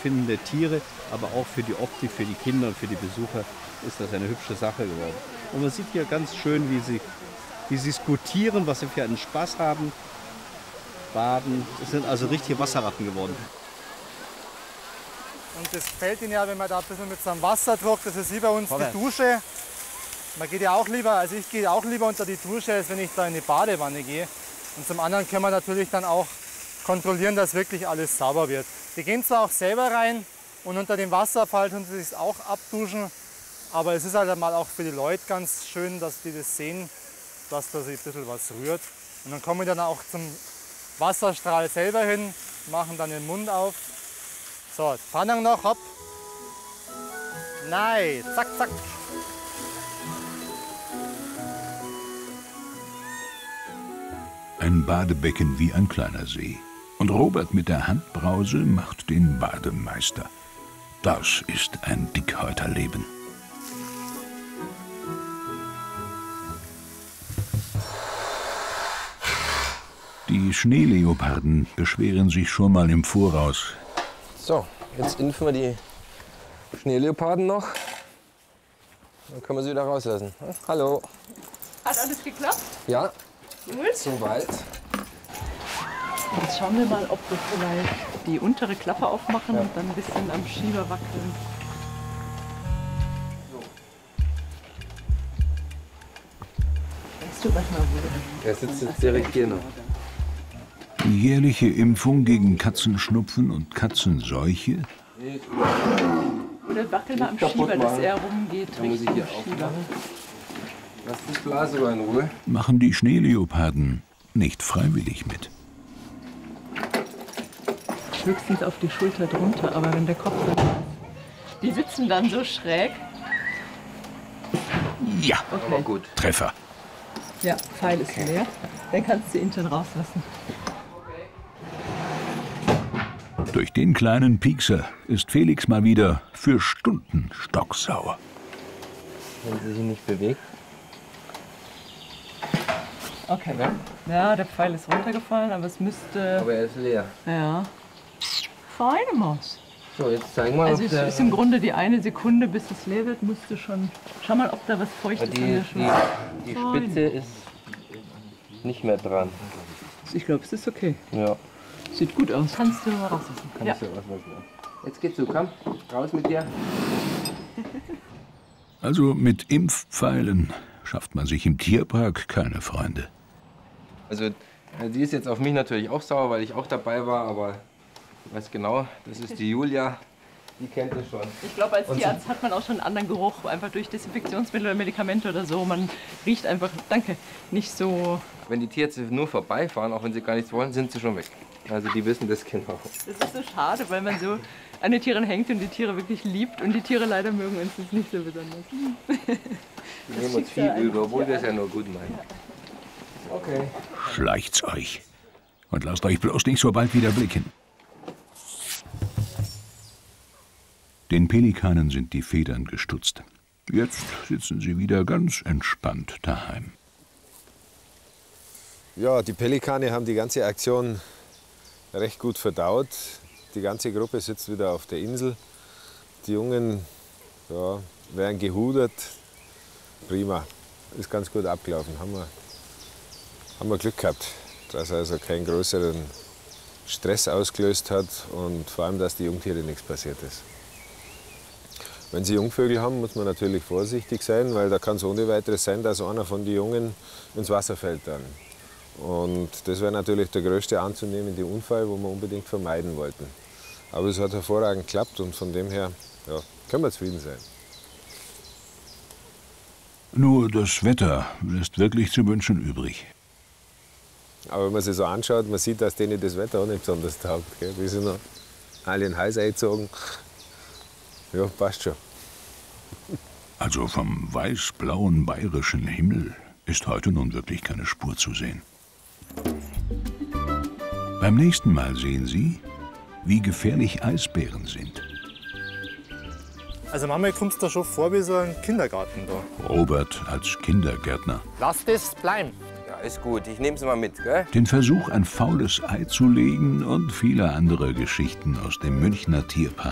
Wohlbefinden der Tiere, aber auch für die Optik, für die Kinder und für die Besucher ist das eine hübsche Sache geworden. Und man sieht hier ganz schön, wie sie skutieren, was sie für einen Spaß haben. Baden, es sind also richtige Wasserratten geworden. Und das gefällt ihnen ja, wenn man da ein bisschen mit so einem Wasserdruck, das ist wie bei uns die Dusche. Man geht ja auch lieber, also ich gehe auch lieber unter die Dusche, als wenn ich da in die Badewanne gehe. Und zum anderen können wir natürlich dann auch kontrollieren, dass wirklich alles sauber wird. Die gehen zwar auch selber rein und unter dem Wasserfall tun sie sich auch abduschen, aber es ist halt mal auch für die Leute ganz schön, dass die das sehen, dass da sich ein bisschen was rührt. Und dann kommen wir dann auch zum Wasserstrahl selber hin, machen dann den Mund auf. So, Pfannang noch, hopp. Nein, zack, zack. Ein Badebecken wie ein kleiner See. Und Robert mit der Handbrause macht den Bademeister. Das ist ein Dickhäuterleben. Die Schneeleoparden beschweren sich schon mal im Voraus. So, jetzt impfen wir die Schneeleoparden noch. Dann können wir sie wieder rauslassen. Hallo. Hat alles geklappt? Ja, Gut. soweit. Jetzt schauen wir mal, ob wir vielleicht die untere Klappe aufmachen und dann ein bisschen am Schieber wackeln. Weißt du, was mal wo? Er sitzt jetzt direkt hier noch. Die jährliche Impfung gegen Katzenschnupfen und Katzenseuche Oder wackel mal am Schieber, dass er rumgeht Richtung Schieber. Lass die Blase mal in Ruhe. machen die Schneeleoparden nicht freiwillig mit. Höchstens auf die Schulter drunter, aber wenn der Kopf dann ist. Die sitzen dann so schräg. Ja, Okay. Gut. Treffer. Ja, Pfeil ist leer. Dann kannst du ihn intern rauslassen. Durch den kleinen Piekser ist Felix mal wieder für Stunden stocksauer. Wenn sie sich nicht bewegt. Okay. Ja, der Pfeil ist runtergefallen, aber es müsste... Aber er ist leer. Ja. Feine Maus. So, jetzt zeigen wir Also auf es der... ist im Grunde die eine Sekunde, bis es leer wird, musst du schon... Schau mal, ob da was Feuchtes an der Schulter ist. Die Spitze ist nicht mehr dran. Ich glaube, es ist okay. Ja. Sieht gut aus. Kannst du rauslassen. Kann ich so rauslassen. Jetzt geht's so, komm. Raus mit dir. Also mit Impfpfeilen schafft man sich im Tierpark keine Freunde. Also, die ist jetzt auf mich natürlich auch sauer, weil ich auch dabei war, aber ich weiß genau, das ist die Julia. Die kennt es schon. Ich glaube, als Tierarzt hat man auch schon einen anderen Geruch, einfach durch Desinfektionsmittel oder Medikamente oder so. Man riecht einfach, danke, nicht so... Wenn die Tierärzte nur vorbeifahren, auch wenn sie gar nichts wollen, sind sie schon weg. Also die wissen das genau. Das ist so schade, weil man so an den Tieren hängt und die Tiere wirklich liebt und die Tiere leider mögen uns das nicht so besonders. Wir nehmen uns viel übel, obwohl wir es ja nur gut meinen. Okay. Schleicht's euch. Und lasst euch bloß nicht so bald wieder blicken. Den Pelikanen sind die Federn gestutzt. Jetzt sitzen sie wieder ganz entspannt daheim. Ja, die Pelikane haben die ganze Aktion recht gut verdaut. Die ganze Gruppe sitzt wieder auf der Insel. Die Jungen werden gehudert. Prima, ist ganz gut abgelaufen. Haben wir Glück gehabt, dass also keinen größeren Stress ausgelöst hat und vor allem, dass die Jungtiere nichts passiert ist. Wenn Sie Jungvögel haben, muss man natürlich vorsichtig sein, weil da kann es ohne weiteres sein, dass einer von den Jungen ins Wasser fällt dann. Und das wäre natürlich der größte anzunehmende Unfall, wo wir unbedingt vermeiden wollten. Aber es hat hervorragend geklappt und von dem her können wir zufrieden sein. Nur das Wetter lässt wirklich zu wünschen übrig. Aber wenn man sich so anschaut, man sieht, dass denen das Wetter auch nicht besonders taugt. Gell? Die sind noch alle in den Hals eingezogen. Ja, passt schon. Also vom weiß-blauen bayerischen Himmel ist heute nun wirklich keine Spur zu sehen. Beim nächsten Mal sehen Sie, wie gefährlich Eisbären sind. Also manchmal kommt es da schon vor wie so ein Kindergarten da. Robert als Kindergärtner. Lass das bleiben. Ja, ist gut. Ich nehme sie mal mit, gell? Den Versuch, ein faules Ei zu legen und viele andere Geschichten aus dem Münchner Tierpark